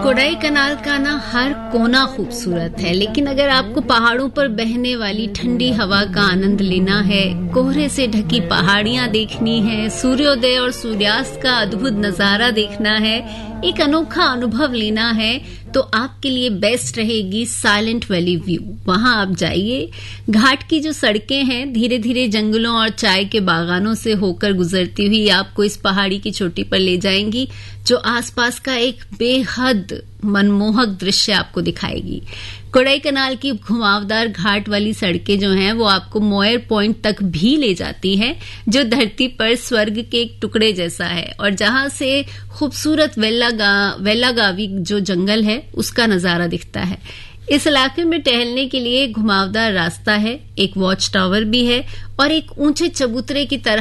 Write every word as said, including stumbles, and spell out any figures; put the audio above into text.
कोडाई कनाल का ना हर कोना खूबसूरत है, लेकिन अगर आपको पहाड़ों पर बहने वाली ठंडी हवा का आनंद लेना है, कोहरे से ढकी पहाड़ियां देखनी है, सूर्योदय और सूर्यास्त का अद्भुत नजारा देखना है, एक अनोखा अनुभव लेना है, तो आपके लिए बेस्ट रहेगी साइलेंट वैली व्यू। वहां आप जाइए। घाट की जो सड़कें हैं धीरे धीरे जंगलों और चाय के बागानों से होकर गुजरती हुई आपको इस पहाड़ी की चोटी पर ले जाएंगी, जो आसपास का एक बेहद मनमोहक दृश्य आपको दिखाएगी। कोडाई कनाल की घुमावदार घाट वाली सड़कें जो हैं वो आपको मोयर पॉइंट तक भी ले जाती हैं, जो धरती पर स्वर्ग के एक टुकड़े जैसा है, और जहां से खूबसूरत वेल्लागा वेल्लागावी जो जंगल है उसका नजारा दिखता है। इस इलाके में टहलने के लिए घुमावदार रास्ता है, एक वॉच टावर भी है और एक ऊंचे चबूतरे की तरह